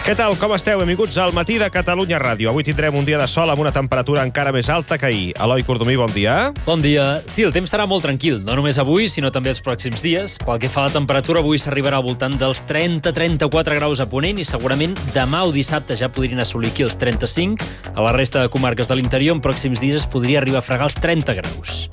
Què tal, com esteu? Benvinguts al Matí de Catalunya Ràdio. Avui tindrem un dia de sol amb una temperatura encara més alta que ahir. Eloi Cordomí, bon dia. Bon dia. Sí, el temps serà molt tranquil, no només avui, sinó també els pròxims dies. Pel que fa a la temperatura, avui s'arribarà al voltant dels 30-34 graus a Ponent i segurament demà o dissabte ja podrien assolir aquí els 35. A la resta de comarques de l'interior, en pròxims dies es podria arribar a fregar els 30 graus.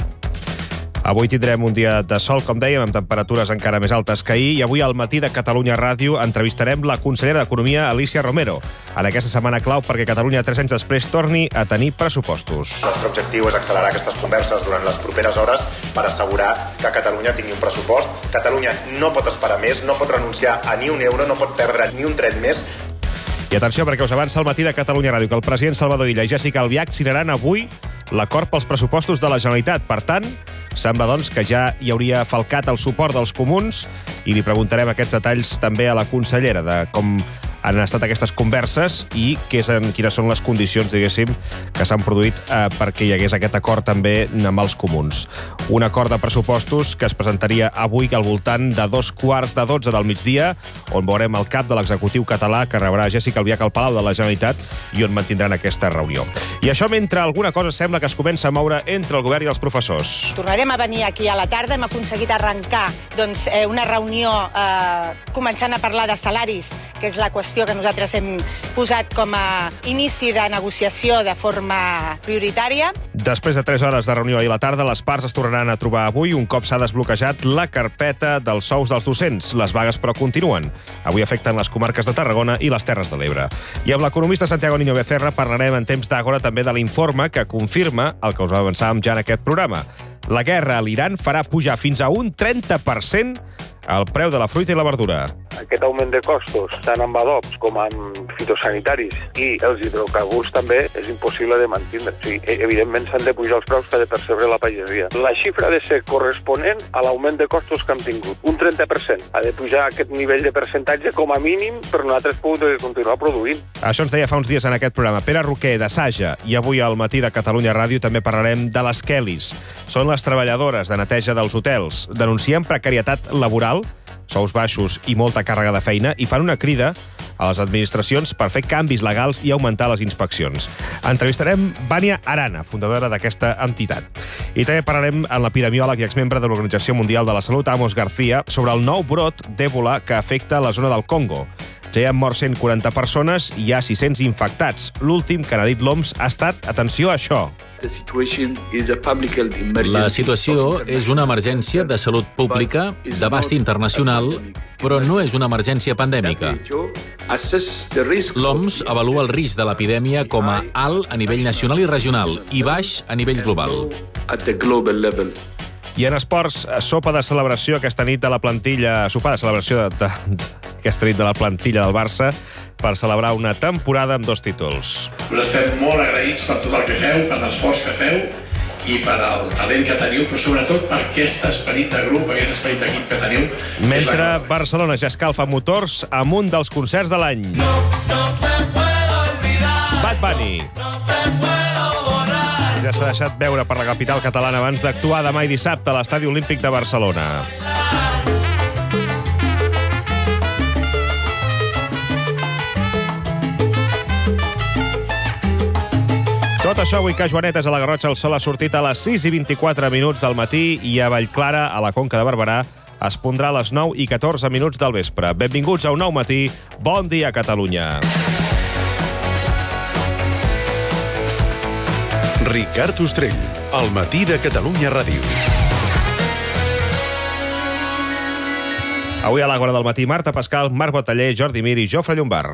Avui tindrem un dia de sol, com dèiem, amb temperatures encara més altes que ahir, i avui al Matí de Catalunya Ràdio entrevistarem la consellera d'Economia, Alícia Romero, en aquesta setmana clau perquè Catalunya, 3 anys després, torni a tenir pressupostos. El nostre objectiu és accelerar aquestes converses durant les properes hores per assegurar que Catalunya tingui un pressupost. Catalunya no pot esperar més, no pot renunciar a ni un euro, no pot perdre ni un tret més. I atenció, perquè us avança el Matí de Catalunya Ràdio que el president Salvador Illa i Jessica Albiach signaran avui l'acord pels pressupostos de la Generalitat. Per tant, sembla, doncs, que ja hi hauria falcat el suport dels comuns i li preguntarem aquests detalls també a la consellera de com han estat aquestes converses i quines són les condicions, diguéssim, que s'han produït perquè hi hagués aquest acord també amb els comuns. Un acord de pressupostos que es presentaria avui al voltant de 12:15 del migdia, on veurem el cap de l'executiu català que rebrà Jessica Albiach al Palau de la Generalitat i on mantindran aquesta reunió. I això mentre alguna cosa sembla que es comença a moure entre el govern i els professors. Tornarem a venir aquí a la tarda. Hem aconseguit arrencar una reunió començant a parlar de salaris, que és la qüestió que nosaltres hem posat com a inici de negociació de forma prioritària. Després de 3 hores de reunió ahir a la tarda, les parts es tornaran a trobar avui un cop s'ha desbloquejat la carpeta dels sous dels docents. Les vagues, però, continuen. Avui afecten les comarques de Tarragona i les Terres de l'Ebre. I amb l'economista Santiago Niño Becerra parlarem en temps d'Àgora també de l'informe que confirma el que us avançàvem ja en aquest programa. La guerra a l'Iran farà pujar fins a un 30% el preu de la fruita i la verdura. Aquest augment de costos, tant amb adobs com amb fitosanitaris i els hidrocarburs també és impossible de mantindre. O sigui, evidentment s'han de pujar els preus que ha de percebre la pagesia. La xifra ha de ser corresponent a l'augment de costos que hem tingut. Un 30%. Ha de pujar aquest nivell de percentatge com a mínim per nosaltres poder continuar produint. Això ens deia fa uns dies en aquest programa Pere Roquer, de Saja, i avui al Matí de Catalunya Ràdio també parlarem de les Kellys. Són les treballadores de neteja dels hotels. Denuncien precarietat laboral, sous baixos i molta càrrega de feina, i fan una crida a les administracions per fer canvis legals i augmentar les inspeccions. Entrevistarem Vania Arana, fundadora d'aquesta entitat. I també parlarem amb l'epidemiòleg i exmembre de l'Organització Mundial de la Salut, Amos García, sobre el nou brot d'Ebola que afecta la zona del Congo. Ja hi han mort 140 persones i hi ha 600 infectats. L'últim que n'ha dit l'OMS ha estat, atenció a això, la situació és una emergència de salut pública d'abast internacional, però no és una emergència pandèmica. L'OMS avalua el risc de l'epidèmia com a alt a nivell nacional i regional i baix a nivell global. I en esports, sopa de celebració aquesta nit de la plantilla, sopar de celebració aquesta nit de la plantilla del Barça per celebrar una temporada amb 2 títols. Us estem molt agraïts per tot el que feu, per l'esforç que feu i per el talent que teniu, però sobretot per aquest esperit de grup, aquest esperit d'equip que teniu. Mentre Barcelona ja escalfa motors amb un dels concerts de l'any. Bad Bunny. Ja s'ha deixat veure per la capital catalana abans d'actuar demà i dissabte a l'Estadi Olímpic de Barcelona. Tot això avui que Joanetes a la Garrotxa el sol ha sortit a les 6:24 del matí i a Vallclara, a la Conca de Barberà, es pondrà a les 9:14 del vespre. Benvinguts a un nou matí. Bon dia, Catalunya. Ricard Ostrell, al Matí de Catalunya Ràdio. Avui a l'Àgora del matí, Marta Pascal, Marc Boteller, Jordi Mir i Jofre Llombard.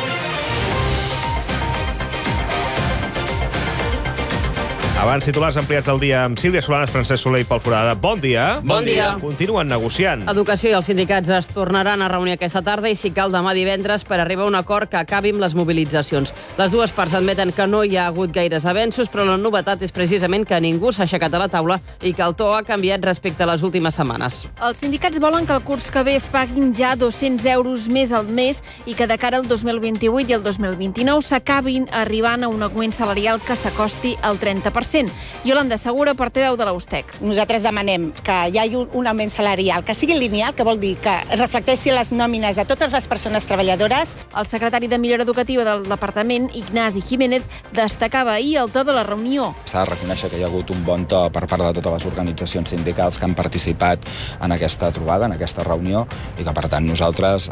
Abans, titulars ampliats del dia amb Sílvia Solanes, Francesc Soler i Pol Forada. Bon dia. Bon dia. Continuen negociant. Educació i els sindicats es tornaran a reunir aquesta tarda i, si cal, demà divendres per arribar a un acord que acabi amb les mobilitzacions. Les dues parts admeten que no hi ha hagut gaires avenços, però la novetat és precisament que ningú s'ha aixecat a la taula i que el to ha canviat respecte a les últimes setmanes. Els sindicats volen que el curs que ve es paguin ja 200 euros més al mes i que de cara al 2028 i el 2029 s'acabin arribant a un augment salarial que s'acosti al 30%. 20%. Yolanda Segura, portaveu de la USTEC. Nosaltres demanem que hi hagi un augment salarial, que sigui lineal, que vol dir que es reflecteixi les nòmines de totes les persones treballadores. El secretari de Millora Educativa del departament, Ignasi Jiménez, destacava ahir el to de la reunió. S'ha de reconèixer que hi ha hagut un bon to per part de totes les organitzacions sindicals que han participat en aquesta trobada, en aquesta reunió, i que, per tant, nosaltres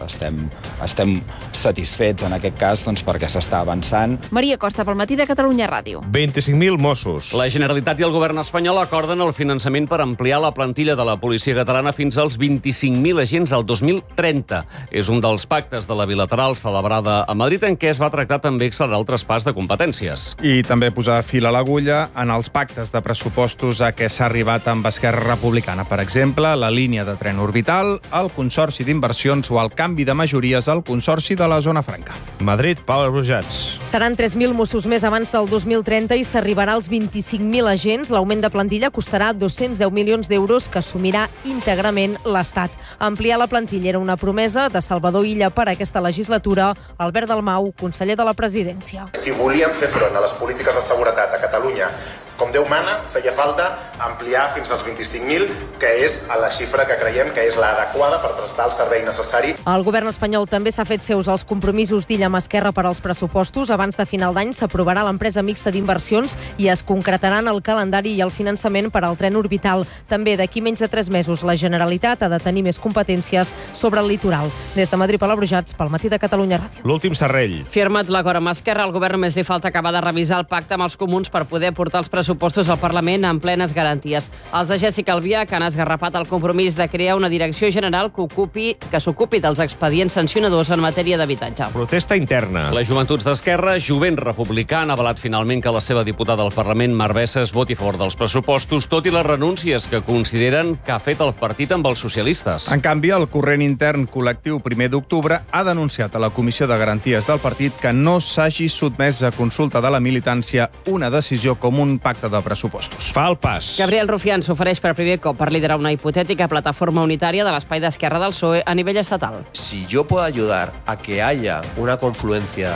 estem satisfets en aquest cas perquè s'està avançant. Maria Costa, pel Matí de Catalunya Ràdio. 25.000 Mossos. La Generalitat i el govern espanyol acorden el finançament per ampliar la plantilla de la policia catalana fins als 25.000 agents al 2030. És un dels pactes de la bilateral celebrada a Madrid en què es va tractar també accelerar el traspàs de competències. I també posar fil a l'agulla en els pactes de pressupostos a què s'ha arribat amb Esquerra Republicana. Per exemple, la línia de tren orbital, el Consorci d'Inversions o el canvi de majories al Consorci de la Zona Franca. Madrid, Pau Brujats. Seran 3.000 Mossos més abans del 2030 i s'arribarà als 25.000 agents. L'augment de plantilla costarà 210 milions d'euros que assumirà íntegrament l'Estat. Ampliar la plantilla era una promesa de Salvador Illa per a aquesta legislatura. Albert Dalmau, conseller de la Presidència. Si volíem fer front a les polítiques de seguretat a Catalunya com Déu mana, feia falta ampliar fins als 25.000, que és la xifra que creiem que és l'adequada per prestar el servei necessari. El govern espanyol també s'ha fet seus els compromisos d'Illa amb Esquerra per als pressupostos. Abans de final d'any s'aprovarà l'empresa mixta d'inversions i es concretaran el calendari i el finançament per al tren orbital. També d'aquí menys de 3 mesos la Generalitat ha de tenir més competències sobre el litoral. Des de Madrid, Pau Brujats, pel Matí de Catalunya Ràdio. L'últim serrell. Firmat l'acord amb Esquerra, al govern només li falta acabar de revisar el pacte amb els comuns per poder portar els pressupostos al Parlament amb plenes garanties. Els de Jessica Albiach han esgarrapat el compromís de crear una direcció general que s'ocupi dels expedients sancionadors en matèria d'habitatge. Protesta interna. Les joventuts d'Esquerra, Jovent Republicà, han avalat finalment que la seva diputada al Parlament, Mar Bessas, voti a favor dels pressupostos, tot i les renúncies que consideren que ha fet el partit amb els socialistes. En canvi, el corrent intern col·lectiu 1 d'octubre ha denunciat a la Comissió de Garanties del partit que no s'hagi sotmès a consulta de la militància una decisió com un pacte de pressupostos. Fa el pas. Gabriel Rufián s'ofereix per primer cop per liderar una hipotètica plataforma unitària de l'espai d'Esquerra del PSOE a nivell estatal. Si yo puedo ayudar a que haya una confluencia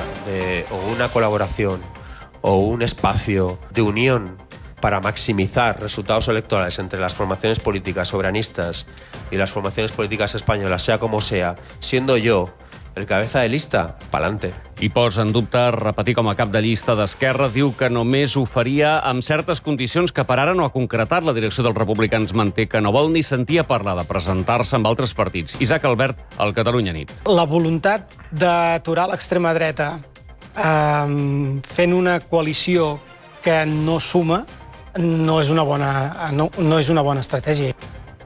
o una colaboración o un espacio de unión para maximizar resultados electorales entre las formaciones políticas soberanistas y las formaciones políticas españolas, sea como sea, siendo yo el cabeza de lista, pa'lante. I posa en dubte repetir com a cap de llista d'Esquerra. Diu que només ho faria amb certes condicions que per ara no ha concretat. La direcció dels republicans manté que no vol ni sentir a parlar de presentar-se amb altres partits. Isaac Albert, al Catalunya Nit. La voluntat d'aturar l'extrema dreta fent una coalició que no suma no és una bona estratègia.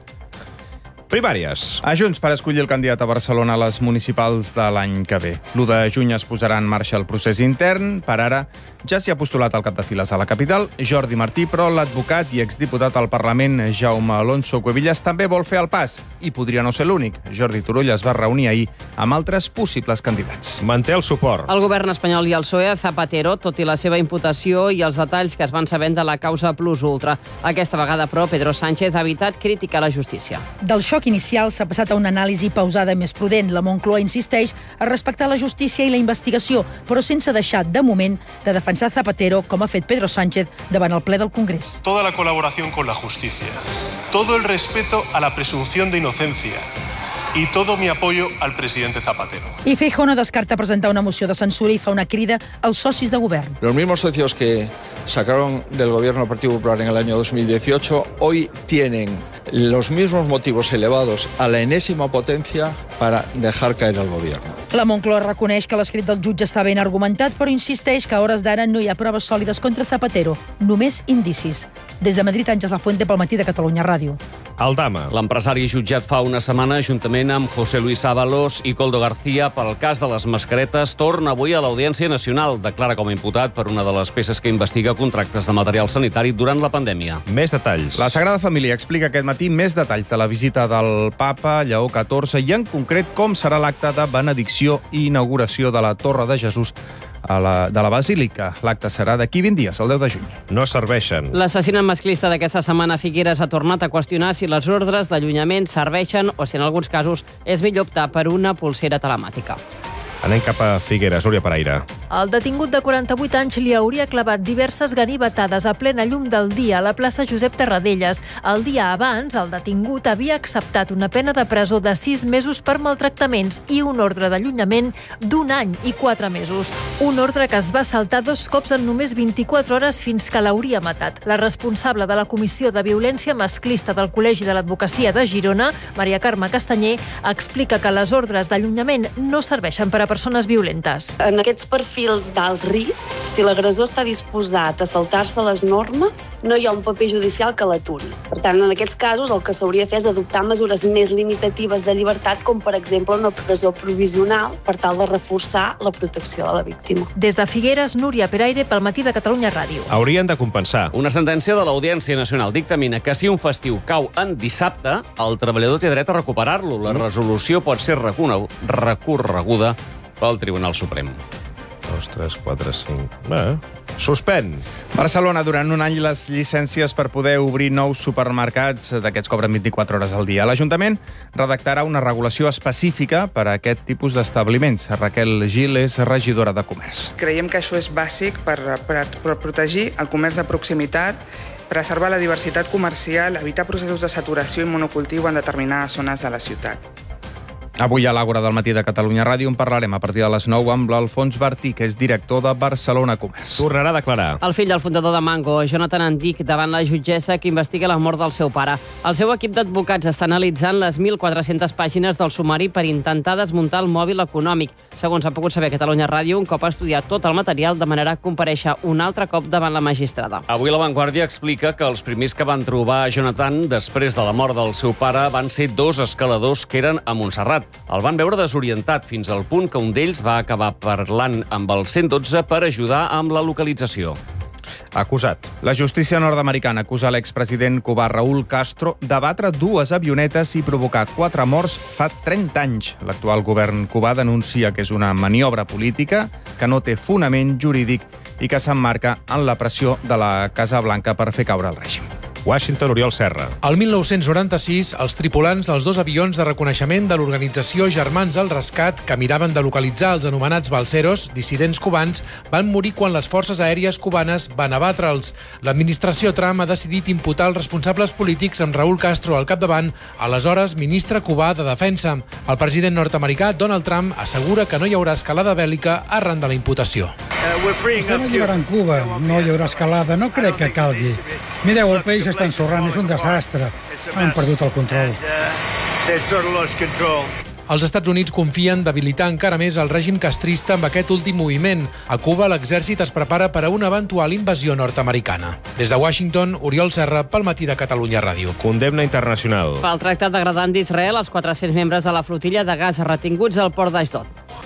Primàries. A Junts per escollir el candidat a Barcelona a les municipals de l'any que ve. L'1 de juny es posarà en marxa el procés intern. Per ara ja s'hi ha postulat el cap de files a la capital, Jordi Martí, però l'advocat i exdiputat al Parlament, Jaume Alonso Cuevillas, també vol fer el pas. I podria no ser l'únic. Jordi Turull es va reunir ahir amb altres possibles candidats. Manté el suport. El govern espanyol i el PSOE a Zapatero, tot i la seva imputació i els detalls que es van sabent de la causa Plus Ultra. Aquesta vegada, però, Pedro Sánchez ha evitat crítica a la justícia. Del xoc inicial s'ha passat a una anàlisi pausada més prudent. La Moncloa insisteix a respectar la justícia i la investigació, però sense deixar, de moment, de defensar Zapatero, com ha fet Pedro Sánchez davant el ple del Congrés. Toda la colaboración con la justicia, todo el respeto a la presunción de inocencia y todo mi apoyo al presidente Zapatero. I Feijóo no descarta presentar una moció de censura i fa una crida als socis de govern. Los mismos socios que sacaron del gobierno del Partido Popular en el año 2018 hoy tienen los mismos motivos elevados a la enésima potencia para dejar caer al gobierno. La Moncloa reconeix que l'escrit del jutge està ben argumentat, però insisteix que a hores d'ara no hi ha proves sòlides contra Zapatero, només indicis. Des de Madrid, Àngels Lafuente, pel Matí de Catalunya Ràdio. Aldama. L'empresari jutjat fa una setmana, juntament amb José Luis Ábalos i Koldo García, pel cas de les mascaretes, torna avui a l'Audiència Nacional. Declara com a imputat per una de les peces que investiga contractes de material sanitari durant la pandèmia. Més detalls. La Sagrada Família explica aquest matí més detalls de la visita del papa Lleó XIV i, en concret, com serà l'acte de benedicció i inauguració de la Torre de Jesús de la Basílica. L'acte serà d'aquí 20 dies, el 10 de juny. No serveixen. L'assassinat masclista d'aquesta setmana a Figueres ha tornat a qüestionar si les ordres d'allunyament serveixen o si en alguns casos és millor optar per una pulsera telemàtica. Anem cap a Figueres, Núria Pereira. El detingut de 48 anys li hauria clavat diverses ganivetades a plena llum del dia a la plaça Josep Terradellas. El dia abans, el detingut havia acceptat una pena de presó de 6 mesos per maltractaments i un ordre d'allunyament d'1 any i 4 mesos. Un ordre que es va saltar 2 cops en només 24 hores fins que l'hauria matat. La responsable de la Comissió de Violència Masclista del Col·legi de l'Advocacia de Girona, Maria Carme Castanyer, explica que les ordres d'allunyament no serveixen per a persones violentes. En aquests perfils d'alt risc, si l'agressor està disposat a saltar-se les normes, no hi ha un paper judicial que l'aturi. Per tant, en aquests casos, el que s'hauria de fer és adoptar mesures més limitatives de llibertat, com per exemple una presó provisional, per tal de reforçar la protecció de la víctima. Des de Figueres, Núria Pereira pel Matí de Catalunya Ràdio. Haurien de compensar. Una sentència de l'Audiència Nacional dictamina que si un festiu cau en dissabte, el treballador té dret a recuperar-lo. La resolució pot ser recorreguda pel Tribunal Suprem. 2, 3, 4, 5... Suspèn. Barcelona, durant un any, les llicències per poder obrir nous supermercats d'aquests cobren 24 hores al dia. L'Ajuntament redactarà una regulació específica per a aquest tipus d'establiments. Raquel Gil és regidora de Comerç. Creiem que això és bàsic per protegir el comerç de proximitat, preservar la diversitat comercial, evitar processos de saturació i monocultiu en determinades zones de la ciutat. Avui a l'Àgora del Matí de Catalunya Ràdio en parlarem a partir de les 9 amb l'Alfons Bertí, que és director de Barcelona Comerç. Tornarà a declarar. El fill del fundador de Mango, Jonathan Andic, davant la jutgessa que investiga la mort del seu pare. El seu equip d'advocats està analitzant les 1.400 pàgines del sumari per intentar desmuntar el mòbil econòmic. Segons ha pogut saber Catalunya Ràdio, un cop estudiat tot el material, demanarà comparèixer un altre cop davant la magistrada. Avui La Vanguardia explica que els primers que van trobar Jonathan després de la mort del seu pare van ser 2 escaladors que eren a Montserrat. El van veure desorientat fins al punt que un d'ells va acabar parlant amb el 112 per ajudar amb la localització. Acusat. La justícia nord-americana acusa l'expresident cubà Raúl Castro de batre 2 avionetes i provocar 4 morts fa 30 anys. L'actual govern cubà denuncia que és una maniobra política que no té fonament jurídic i que s'emmarca en la pressió de la Casa Blanca per fer caure el règim. Washington, Oriol Serra. El 1996, els tripulants dels 2 avions de reconeixement de l'organització Germans al Rescat, que miraven de localitzar els anomenats balseros, dissidents cubans, van morir quan les forces aèries cubanes van abatre'ls. L'administració Trump ha decidit imputar els responsables polítics amb Raúl Castro al capdavant, aleshores ministre cubà de Defensa. El president nord-americà Donald Trump assegura que no hi haurà escalada bèl·lica arran de la imputació. Estem alliberant Cuba, no hi haurà escalada, no crec que calgui. Mireu, el país està ensorrant, és un desastre. Han perdut el control. Els Estats Units confien debilitar encara més el règim castrista amb aquest últim moviment. A Cuba, l'exèrcit es prepara per a una eventual invasió nord-americana. Des de Washington, Oriol Serra, pel Matí de Catalunya Ràdio. Condemna internacional. Pel tractat degradant d'Israel, els 400 membres de la flotilla de gas retinguts al port d'Ashdod.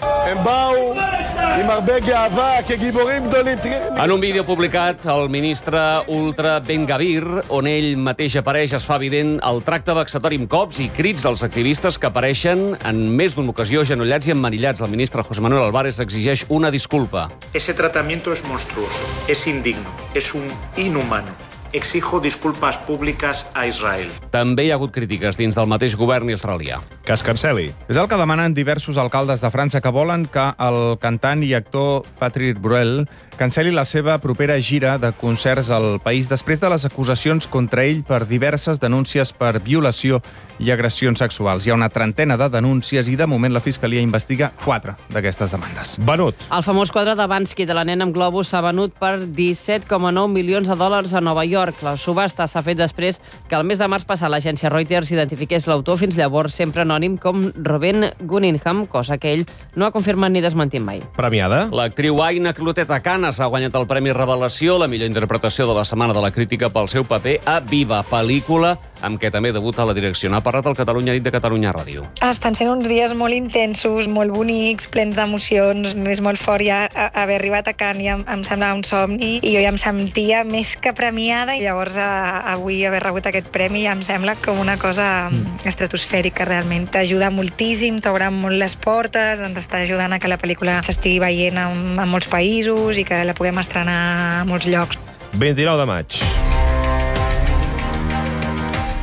En un vídeo publicat, el ministre Ultra Ben Gavir, on ell mateix apareix, es fa evident el tracte vexatori amb cops i crits dels activistes que apareixen en més d'una ocasió genollats i emmanillats. El ministre José Manuel Álvarez exigeix una disculpa. Ese tratamiento es monstruoso, es indigno, es un inhumano. Exijo disculpas públicas a Israel. També hi ha hagut crítiques dins del mateix govern australià. Que es canceli. És el que demanen diversos alcaldes de França que volen que el cantant i actor Patrick Bruel canceli la seva propera gira de concerts al país després de les acusacions contra ell per diverses denúncies per violació i agressions sexuals. Hi ha una trentena de denúncies i de moment la Fiscalia investiga 4 d'aquestes demandes. Venut. El famós quadre de Bansky de la nena amb globus s'ha venut per $17,9 milions a Nova York. La subhasta s'ha fet després que el mes de març passat l'agència Reuters identifiqués l'autor, fins llavors sempre anònim, com Robin Gunningham, cosa que ell no ha confirmat ni desmentit mai. Premiada. L'actriu Aina Clotet a Canes ha guanyat el Premi Revelació, la millor interpretació de la Setmana de la Crítica pel seu paper a Viva, pel·lícula amb què també debuta la direcció. N'ha parlat el Catalunya Nit de Catalunya Ràdio. Estan sent uns dies molt intensos, molt bonics, plens d'emocions. És molt fort ja haver arribat a Cannes, ja em semblava un somni i jo ja em sentia més que premiada i llavors avui haver rebut aquest premi ja em sembla com una cosa estratosfèrica realment. T'ajuda moltíssim, t'obre molt les portes, ens està ajudant a que la pel·lícula s'estigui veient en molts països i que la puguem estrenar a molts llocs. 29 de maig.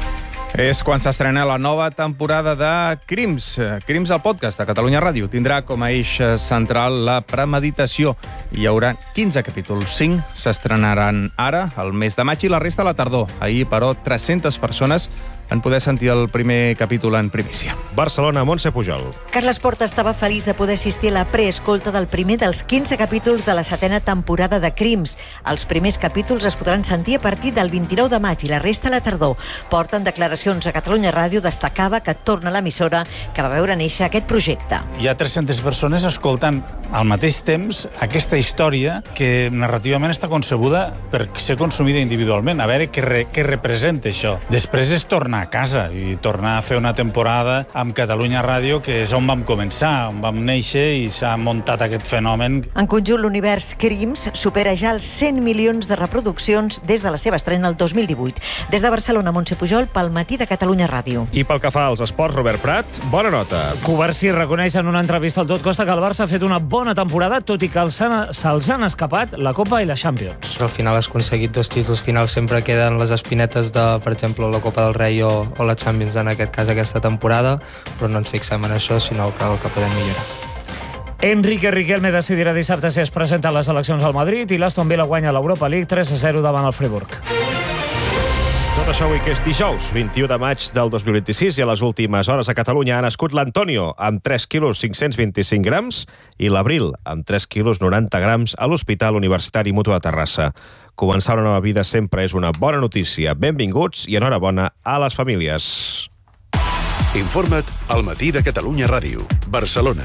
És quan s'estrena la nova temporada de Crims. Crims, el podcast de Catalunya Ràdio. Tindrà com a eix central la premeditació. Hi haurà 15 capítols. 5 s'estrenaran ara, al mes de maig, i la resta a la tardor. Ahir, però, 300 persones van poder sentir el primer capítol en primícia. Barcelona, Montse Pujol. Carles Porta estava feliç de poder assistir a la preescolta del primer dels 15 capítols de la 7a temporada de Crims. Els primers capítols es podran sentir a partir del 29 de maig i la resta a la tardor. Porta, en declaracions a Catalunya Ràdio, destacava que torna a l'emissora que va veure néixer aquest projecte. Hi ha 300 persones escoltant al mateix temps aquesta història que narrativament està concebuda per ser consumida individualment. A veure què representa això. Després és tornar a casa i tornar a fer una temporada amb Catalunya Ràdio, que és on vam començar, on vam néixer i s'ha muntat aquest fenomen. En conjunt, l'univers Crims supera ja els 100 milions de reproduccions des de la seva estrena el 2018. Des de Barcelona, Montse Pujol, pel Matí de Catalunya Ràdio. I pel que fa als esports, Robert Prat, bona nota. Covarsí reconeix en una entrevista al Tot Costa que el Barça ha fet una bona temporada, tot i que se'ls han escapat la Copa i la Champions. Al final has aconseguit 2 títols finals, sempre queden les espinetes de, per exemple, la Copa del Rei o la Champions, en aquest cas aquesta temporada, però no ens fixem en això, sinó que podem millorar. Enrique Riquelme decidirà dissabte si es presenta a les eleccions al Madrid i l'Aston Villa guanya l'Europa League 3-0 davant el Friburg. Tot això avui que és dijous, 21 de maig del 2026, i a les últimes hores a Catalunya ha nascut l'Antonio, amb 3 quilos 525 grams, i l'Abril, amb 3 quilos 90 grams, a l'Hospital Universitari Mutu de Terrassa. Començar una nova vida sempre és una bona notícia. Benvinguts i enhorabona a les famílies. Informa't al Matí de Catalunya Ràdio, Barcelona.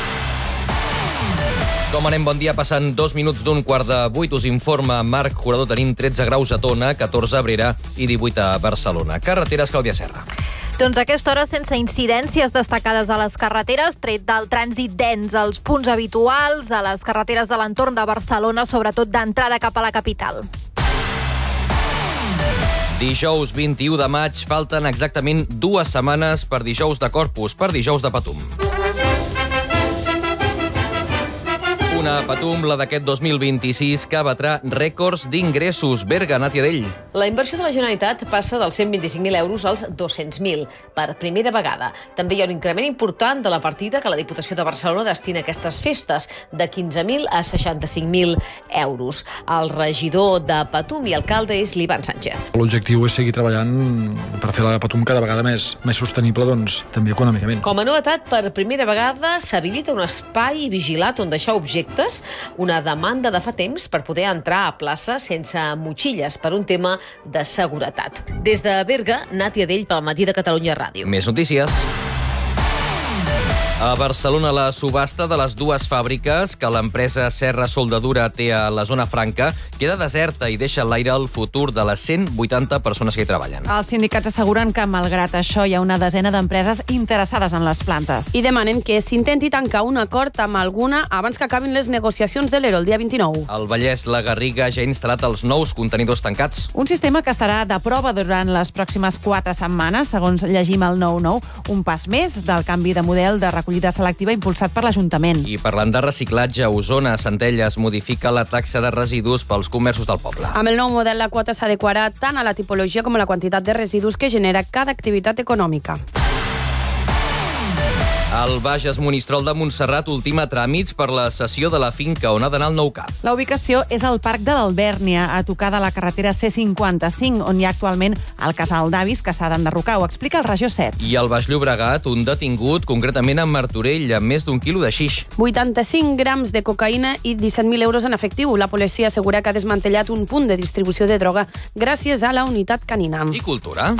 Com anem? Bon dia. Passant 2 minuts d'un quart de 8. Us informa Marc Jurador. Tenim 13 graus a Tona, 14 a Abrera i 18 a Barcelona. Carreteres, Clàudia Serra. Doncs a aquesta hora sense incidències destacades a les carreteres, tret del trànsit dens als punts habituals, a les carreteres de l'entorn de Barcelona, sobretot d'entrada cap a la capital. Dijous 21 de maig, falten exactament 2 setmanes per dijous de Corpus, per dijous de Patum. Una Patum, la d'aquest 2026, que batrà rècords d'ingressos. Berga, Nàtia Dell. La inversió de la Generalitat passa dels 125.000 euros als 200.000, per primera vegada. També hi ha un increment important de la partida que la Diputació de Barcelona destina a aquestes festes, de 15.000 a 65.000 euros. El regidor de Patum i alcalde és l'Ivan Sánchez. L'objectiu és seguir treballant per fer la Patum cada vegada més sostenible, doncs, també econòmicament. Com a novetat, per primera vegada s'habilita un espai vigilat on deixar objectes, una demanda de fa temps per poder entrar a plaça sense motxilles per un tema de seguretat. Des de Berga, Nàtia Dell pel Matí de Catalunya Ràdio. Més notícies. A Barcelona, la subhasta de les 2 fàbriques que l'empresa Serra Soldadura té a la zona franca queda deserta i deixa a l'aire el futur de les 180 persones que hi treballen. Els sindicats asseguren que, malgrat això, hi ha una desena d'empreses interessades en les plantes. I demanen que s'intenti tancar un acord amb alguna abans que acabin les negociacions de l'ERO el dia 29. Al Vallès, la Garriga ja ha instal·lat els nous contenidors tancats. Un sistema que estarà de prova durant les pròximes 4 setmanes, segons llegim al 9-9, un pas més del canvi de model de recollida selectiva impulsat per l'Ajuntament. I parlant de reciclatge, a Osona, Centelles modifica la taxa de residus pels comerços del poble. Amb el nou model, la quota s'adequarà tant a la tipologia com a la quantitat de residus que genera cada activitat econòmica. El Bages Monistrol de Montserrat ultima tràmits per la cessió de la finca on ha d'anar el nou CAP. La ubicació és al Parc de l'Albèrnia, a tocar de la carretera C55, on hi ha actualment el casal d'avis que s'ha d'enderrocar. Ho explica el Regió 7. I al Baix Llobregat, un detingut, concretament a Martorell, amb més d'1 quilo de xix. 85 grams de cocaïna i 17.000 euros en efectiu. La policia assegura que ha desmantellat un punt de distribució de droga gràcies a la unitat canina. I cultura.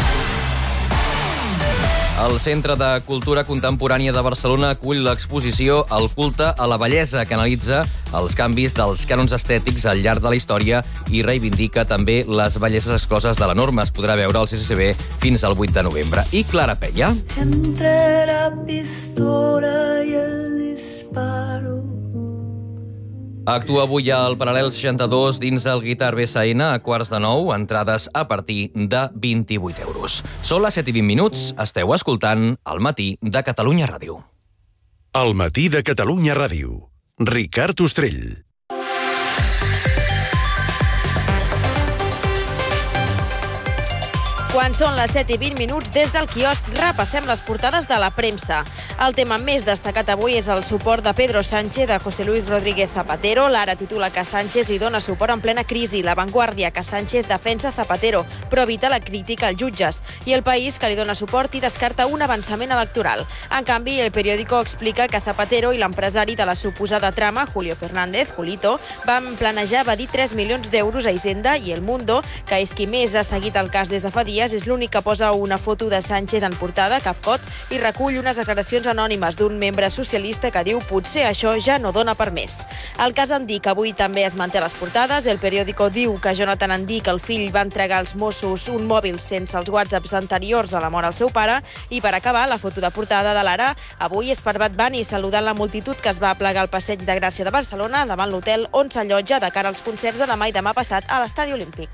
El Centre de Cultura Contemporània de Barcelona acull l'exposició El culte a la bellesa, que analitza els canvis dels cànons estètics al llarg de la història i reivindica també les belleses excloses de la norma. Es podrà veure al CCCB fins al 8 de novembre. I Clara Pella. Entre la pistola i el disparo. Actua avui al Paral·lel 62 dins el Guitar BSN a 8:45, entrades a partir de 28 euros. Són les 7:20. Esteu escoltant El Matí de Catalunya Ràdio. El Matí de Catalunya Ràdio. Ricard Ostrell. Quan són les 7:20, des del quiosc repassem les portades de la premsa. El tema més destacat avui és el suport de Pedro Sánchez a José Luis Rodríguez Zapatero. L'Ara titula que Sánchez li dona suport en plena crisi. La Vanguardia, que Sánchez defensa Zapatero, però evita la crítica als jutges. I El País, que li dona suport i descarta un avançament electoral. En canvi, El Periódico explica que Zapatero i l'empresari de la suposada trama, Julio Fernández, Julito, van planejar evadir 3 milions d'euros a Hisenda, i El Mundo, que és qui més ha seguit el cas des de fa dies, és l'únic que posa una foto de Sánchez en portada, capcot, i recull unes declaracions anònimes d'un membre socialista que diu potser això ja no dona per més. El cas Andic avui també es manté a les portades. El Periódico diu que Jonathan Andic, el fill, va entregar als Mossos un mòbil sense els whatsapps anteriors a la mort al seu pare. I per acabar, la foto de portada de l'Ara avui és per Bad Bunny saludant la multitud que es va aplegar al Passeig de Gràcia de Barcelona davant l'hotel on s'allotja de cara als concerts de demà i demà passat a l'Estadi Olímpic.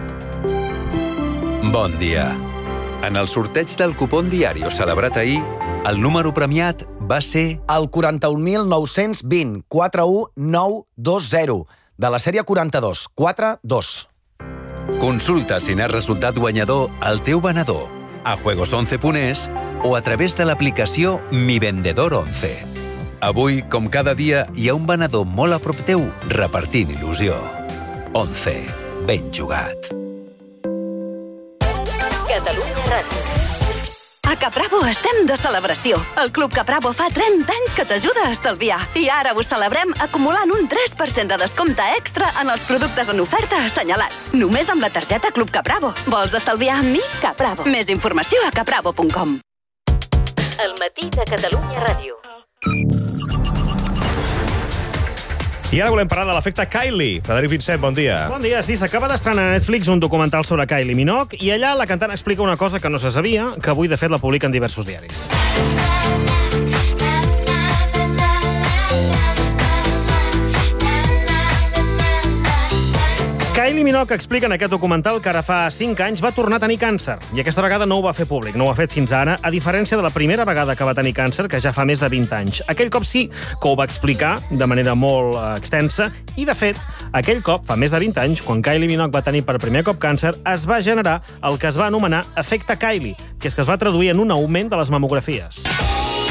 Bon dia. En el sorteig del cupón Diario celebrat ahir, el número premiat va ser el 41.920 41920 de la sèrie 42. Consulta si n'has resultat guanyador al teu venedor, a juegos11.es o a través de l'aplicació Mi Vendedor 11. Avui, com cada dia, hi ha un venedor molt a prop teu repartint il·lusió. 11. Ben jugat. Catalunya Ràdio. A Capravo estem de celebració. El Club Capravo fa 30 anys que t'ajuda a estalviar. I ara ho celebrem acumulant un 3% de descompte extra en els productes en oferta assenyalats. Només amb la targeta Club Capravo. Vols estalviar amb mi? Capravo. Més informació a capravo.com. El matí de Catalunya Ràdio. I ara volem parlar de l'efecte Kylie. Frederic Vincent, bon dia. Bon dia. Sí, s'acaba d'estrenar a Netflix un documental sobre Kylie Minogue i allà la cantant explica una cosa que no se sabia, que avui, de fet, la publiquen diversos diaris. Kylie Minogue explica en aquest documental que ara fa 5 anys va tornar a tenir càncer i aquesta vegada no ho va fer públic, no ho ha fet fins ara, a diferència de la primera vegada que va tenir càncer, que ja fa més de 20 anys. Aquell cop sí que ho va explicar de manera molt extensa i, de fet, aquell cop, fa més de 20 anys, quan Kylie Minogue va tenir per primer cop càncer, es va generar el que es va anomenar efecte Kylie, que és que es va traduir en un augment de les mamografies.